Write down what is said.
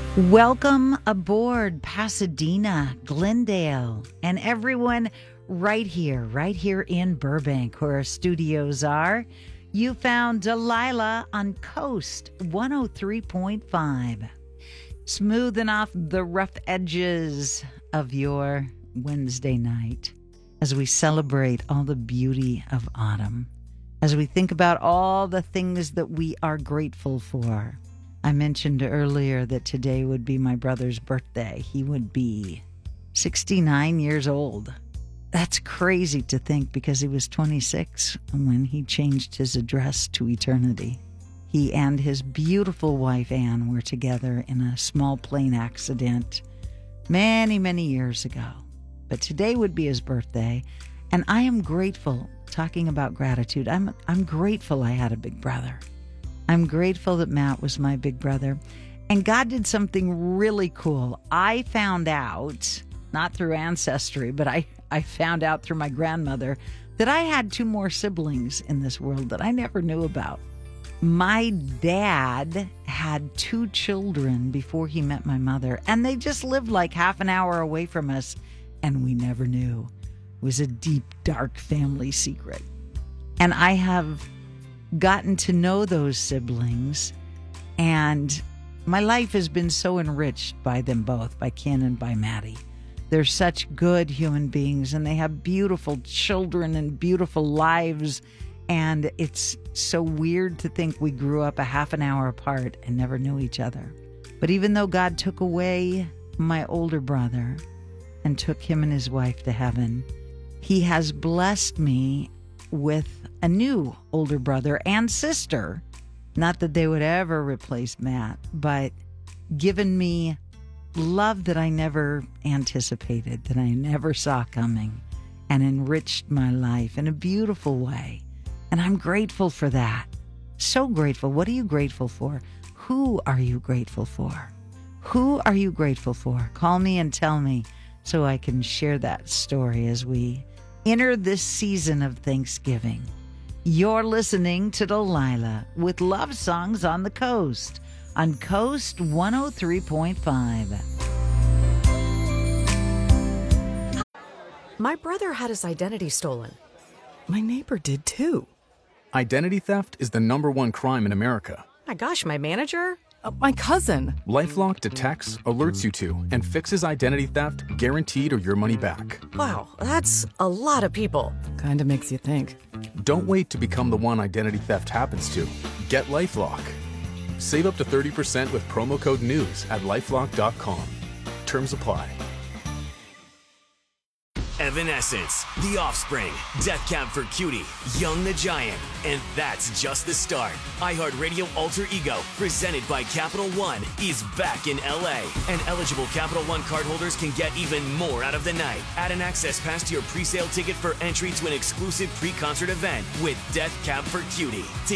Welcome aboard Pasadena, Glendale, and everyone right here in Burbank, where our studios are. You found Delilah on Coast 103.5. Smoothing off the rough edges of your Wednesday night as we celebrate all the beauty of autumn, as we think about all the things that we are grateful for. I mentioned earlier that today would be my brother's birthday. He would be 69 years old. That's crazy to think because he was 26 when he changed his address to eternity. He and his beautiful wife, Anne, were together in a small plane accident many, many years ago. But today would be his birthday, and I am grateful, talking about gratitude, I'm grateful I had a big brother. I'm grateful that Matt was my big brother. And God did something really cool. I found out, not through ancestry, but I found out through my grandmother that I had two more siblings in this world that I never knew about. My dad had two children before he met my mother, and they just lived like half an hour away from us, and we never knew. It was a deep, dark family secret. And I have gotten to know those siblings, and my life has been so enriched by them both, by Ken and by Maddie. They're such good human beings, and they have beautiful children and beautiful lives, and it's so weird to think we grew up a half an hour apart and never knew each other. But even though God took away my older brother and took him and his wife to heaven, he has blessed me with a new older brother and sister. Not that they would ever replace Matt, but given me love that I never anticipated, that I never saw coming, and enriched my life in a beautiful way. And I'm grateful for that. So grateful. What are you grateful for? Who are you grateful for? Who are you grateful for? Call me and tell me so I can share that story as we enter this season of Thanksgiving. You're listening to Delilah with Love Songs on the Coast on Coast 103.5. My brother had his identity stolen. My neighbor did too. Identity theft is the #1 crime in America. My gosh, my manager? My cousin. LifeLock detects, alerts you to, and fixes identity theft guaranteed or your money back. Wow, that's a lot of people. Kinda makes you think. Don't wait to become the one identity theft happens to. Get LifeLock. Save up to 30% with promo code NEWS at LifeLock.com. Terms apply. Evanescence, The Offspring, Death Cab for Cutie, Young the Giant, and that's just the start. iHeartRadio Alter Ego, presented by Capital One, is back in LA, and eligible Capital One cardholders can get even more out of the night. Add an access pass to your pre-sale ticket for entry to an exclusive pre-concert event with Death Cab for Cutie.